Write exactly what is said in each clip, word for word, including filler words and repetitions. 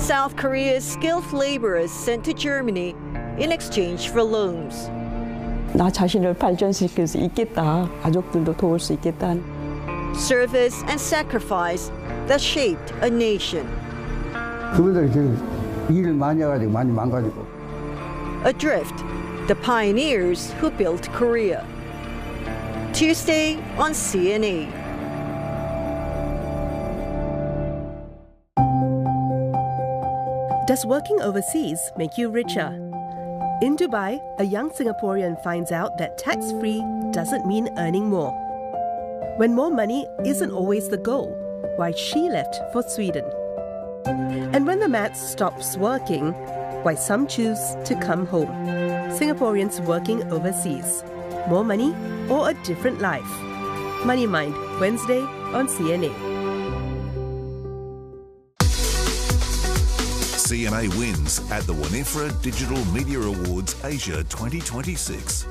South Korea's skilled laborers sent to Germany in exchange for loans. 나 자신을 발전시킬 수 있겠다. 가족들도 도울 수 있겠다. Service and sacrifice that shaped a nation. 그분들이 일을 많이 해가지고 많이 망가지고. Adrift, the pioneers who built Korea. Tuesday on C N A. Does working overseas make you richer? In Dubai, a young Singaporean finds out that tax-free doesn't mean earning more. When more money isn't always the goal, why she left for Sweden. And when the maths stops working, why some choose to come home. Singaporeans working overseas. More money or a different life? Money Mind, Wednesday on C N A. C N A wins at the Winifred Digital Media Awards Asia twenty twenty-six.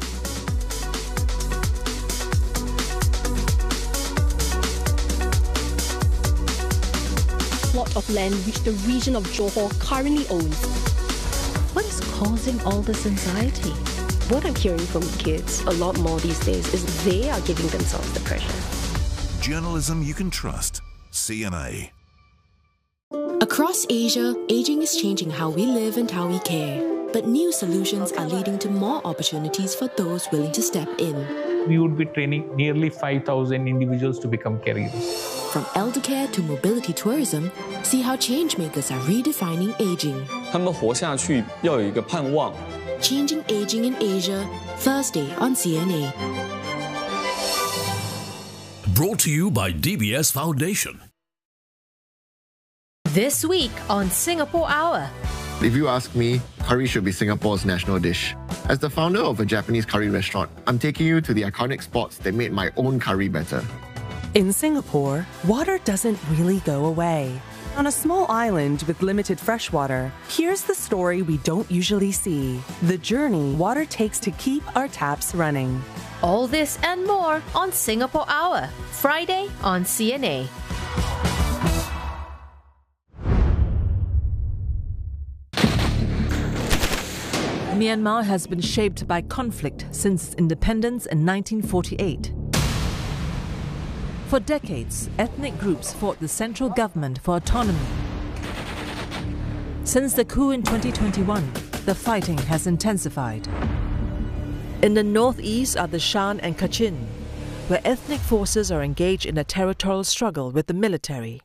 Plot of land which the region of Johor currently owns. What is causing all this anxiety? What I'm hearing from kids a lot more these days is they are giving themselves the pressure. Journalism you can trust. C N A. Across Asia, aging is changing how we live and how we care. But new solutions are leading to more opportunities for those willing to step in. We would be training nearly five thousand individuals to become caregivers. From elder care to mobility tourism, see how changemakers are redefining aging. 他们活下去要有一个盼望。 Changing Aging in Asia, Thursday on C N A. Brought to you by D B S Foundation. This week on Singapore Hour. If you ask me, curry should be Singapore's national dish. As the founder of a Japanese curry restaurant, I'm taking you to the iconic spots that made my own curry better. In Singapore, water doesn't really go away. On a small island with limited freshwater, here's the story we don't usually see. The journey water takes to keep our taps running. All this and more on Singapore Hour, Friday on C N A. Myanmar has been shaped by conflict since its independence in nineteen forty-eight. For decades, ethnic groups fought the central government for autonomy. Since the coup in twenty twenty-one, the fighting has intensified. In the northeast are the Shan and Kachin, where ethnic forces are engaged in a territorial struggle with the military.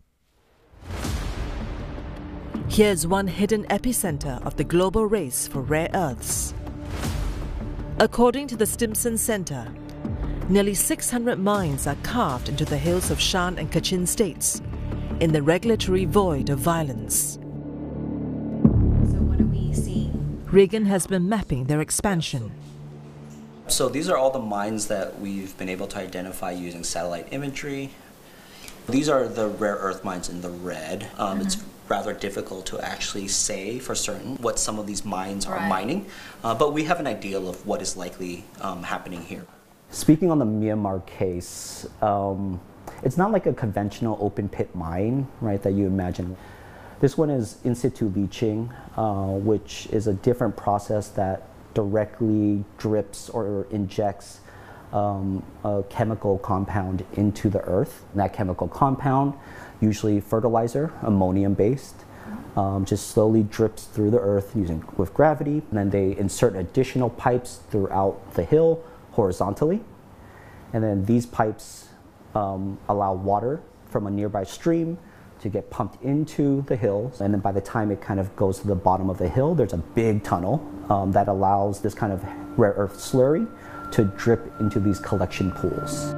Here's one hidden epicenter of the global race for rare earths. According to the Stimson Center, nearly six hundred mines are carved into the hills of Shan and Kachin states in the regulatory void of violence. So what are we seeing? Reagan has been mapping their expansion. So these are all the mines that we've been able to identify using satellite imagery. These are the rare earth mines in the red. Um, mm-hmm. It's rather difficult to actually say for certain what some of these mines are right. mining, uh, but we have an idea of what is likely um, happening here. Speaking on the Myanmar case, um, it's not like a conventional open pit mine, right, that you imagine. This one is in situ leaching, uh, which is a different process that directly drips or injects um, a chemical compound into the earth. And that chemical compound, usually fertilizer, ammonium-based, um, just slowly drips through the earth using with gravity. And then they insert additional pipes throughout the hill horizontally. And then these pipes um, allow water from a nearby stream to get pumped into the hills. And then by the time it kind of goes to the bottom of the hill, there's a big tunnel um, that allows this kind of rare earth slurry to drip into these collection pools.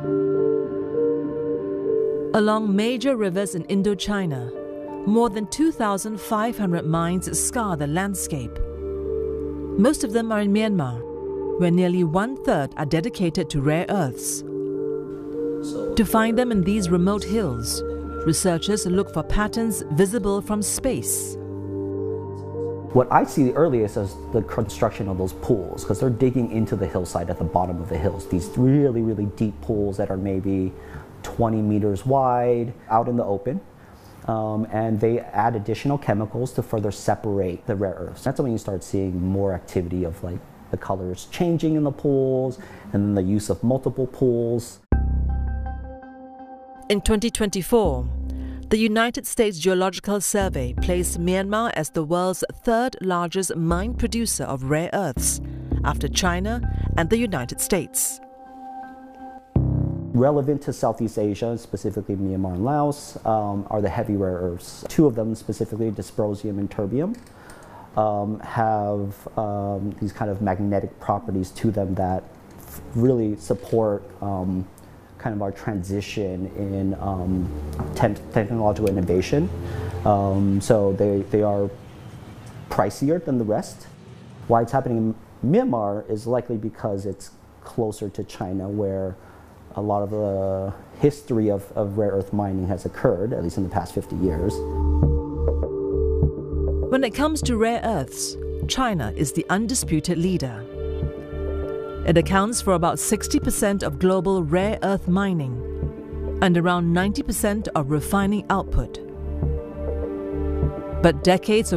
Along major rivers in Indochina, more than two thousand five hundred mines scar the landscape. Most of them are in Myanmar, where nearly one-third are dedicated to rare earths. To find them in these remote hills, researchers look for patterns visible from space. What I see the earliest is the construction of those pools, because they're digging into the hillside at the bottom of the hills. These really, really deep pools that are maybe twenty meters wide, out in the open. Um, and they add additional chemicals to further separate the rare earths. That's when you start seeing more activity of like the colors changing in the pools, and then the use of multiple pools. In twenty twenty-four, the United States Geological Survey placed Myanmar as the world's third largest mine producer of rare earths, after China and the United States. Relevant to Southeast Asia, specifically Myanmar and Laos, um, are the heavy rare earths. Two of them, specifically dysprosium and terbium, um, have um, these kind of magnetic properties to them that really support um, kind of our transition in um, te technological innovation. Um, so they, they are pricier than the rest. Why it's happening in Myanmar is likely because it's closer to China, where a lot of the history of, of rare earth mining has occurred, at least in the past fifty years. When it comes to rare earths, China is the undisputed leader. It accounts for about sixty percent of global rare earth mining and around ninety percent of refining output. But decades of